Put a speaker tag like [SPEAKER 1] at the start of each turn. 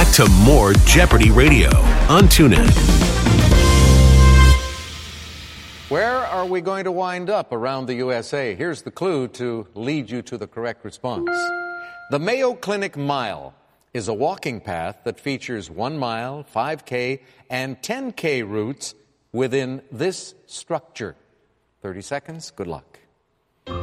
[SPEAKER 1] back to more Jeopardy Radio on TuneIn.
[SPEAKER 2] Where are we going to wind up around the USA? Here's the clue to lead you to the correct response. The Mayo Clinic Mile is a walking path that features 1 mile, 5K, and 10K routes within this structure. 30 seconds. Good luck.